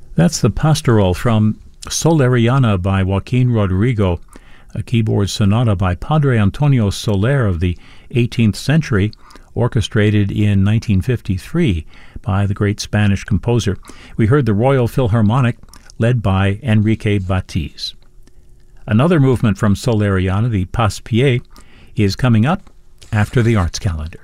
That's the Pastoral from Soleriana by Joaquin Rodrigo, a keyboard sonata by Padre Antonio Soler of the 18th century, orchestrated in 1953 by the great Spanish composer. We heard the Royal Philharmonic, led by Enrique Batiz. Another movement from Soleriana, the Passe-Pied, is coming up after the Arts Calendar.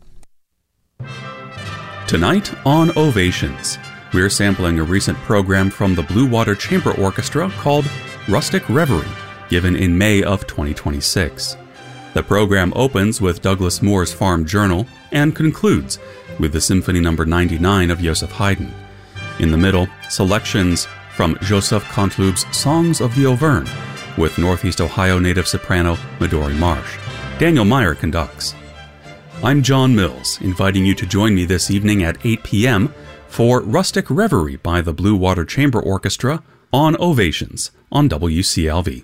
Tonight on Ovations, we're sampling a recent program from the Blue Water Chamber Orchestra called Rustic Reverie, given in May of 2026. The program opens with Douglas Moore's Farm Journal and concludes with the Symphony No. 99 of Joseph Haydn. In the middle, selections from Joseph Canteloup's Songs of the Auvergne with Northeast Ohio native soprano Midori Marsh. Daniel Meyer conducts. I'm John Mills, inviting you to join me this evening at 8 p.m. for Rustic Reverie by the Blue Water Chamber Orchestra on Ovations on WCLV.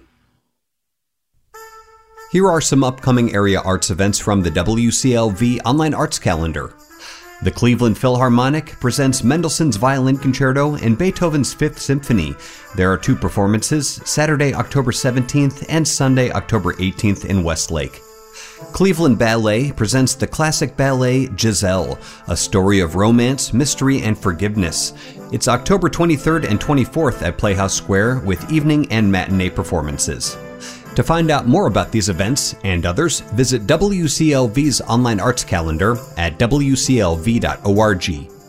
Here are some upcoming area arts events from the WCLV Online Arts Calendar. The Cleveland Philharmonic presents Mendelssohn's Violin Concerto and Beethoven's Fifth Symphony. There are two performances, Saturday, October 17th and Sunday, October 18th in Westlake. Cleveland Ballet presents the classic ballet Giselle, a story of romance, mystery, and forgiveness. It's October 23rd and 24th at Playhouse Square with evening and matinee performances. To find out more about these events and others, visit WCLV's online arts calendar at wclv.org.